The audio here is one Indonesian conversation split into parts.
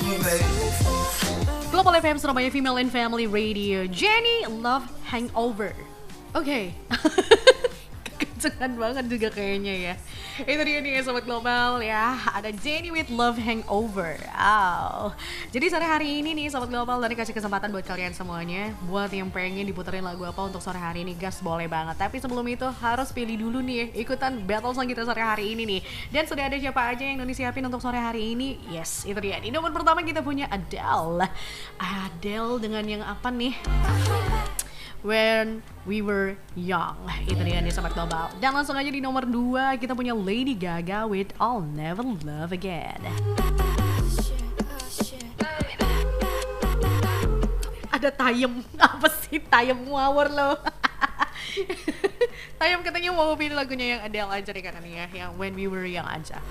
Global FM Surabaya Female and Family Radio, Jennie Love Hangover. Oke. Kekencengan banget juga kayaknya ya. Itu dia nih Sobat Global ya. Ada Jennie with Love Hangover. Wow. Jadi sore hari ini nih Sobat Global, tadi kasih kesempatan buat kalian semuanya. Buat yang pengen diputerin lagu apa untuk sore hari ini, gas boleh banget. Tapi sebelum itu harus pilih dulu nih ikutan battle song kita sore hari ini nih. Dan sudah ada siapa aja yang udah disiapin untuk sore hari ini? Yes, itu dia. Di nomor pertama kita punya Adele. Adele dengan yang apa nih? When We Were Young. Itu dia nih Sobat Global. Dan langsung aja di nomor 2 kita punya Lady Gaga with I'll Never Love Again. Ada Tayem. Apa sih Tayem ngawur lo? Tayem katanya mau pilih lagunya yang Adele aja deh katanya ya, yang When We Were Young aja.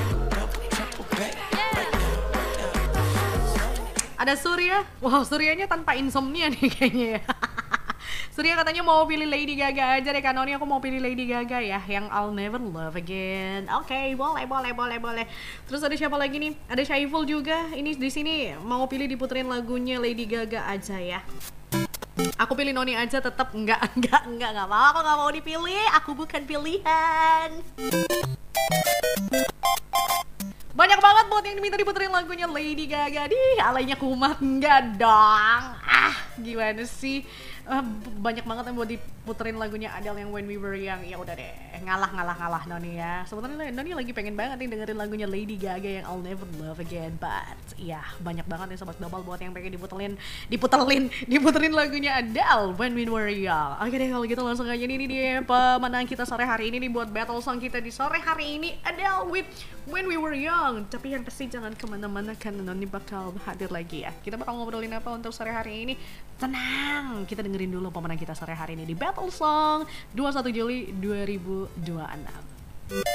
Ada Surya. Wow, Suryanya tanpa insomnia nih kayaknya ya. Surya katanya mau pilih Lady Gaga aja deh, Kanoni aku mau pilih Lady Gaga ya, yang I'll Never Love Again. Oke, boleh. Terus ada siapa lagi nih? Ada Syaiful juga. Ini di sini mau pilih diputerin lagunya Lady Gaga aja ya. Aku pilih Noni aja tetap enggak mau, aku enggak mau dipilih, aku bukan pilihan. Banyak banget buat yang diminta diputerin lagunya Lady Gaga. Alainya kumat enggak dong. Gimana sih? Banyak banget yang buat diputerin lagunya Adele yang When We Were Young. Ya udah deh, ngalah Noni ya. Sebenarnya Noni lagi pengen banget nih dengerin lagunya Lady Gaga yang I'll Never Love Again. But ya banyak banget nih Sobat Global buat yang pengen diputerin lagunya Adele When We Were Young. Oke deh kalau gitu langsung aja nih dia pemenang kita sore hari ini nih buat battle song kita di sore hari ini, Adele with When We Were Young. Tapi yang pasti jangan kemana-mana karena Noni bakal hadir lagi ya. Kita bakal ngobrolin apa untuk sore hari ini? Tenang, kita dengerin dulu pemenang kita sore hari ini di Battle Song 21 Juli 2026.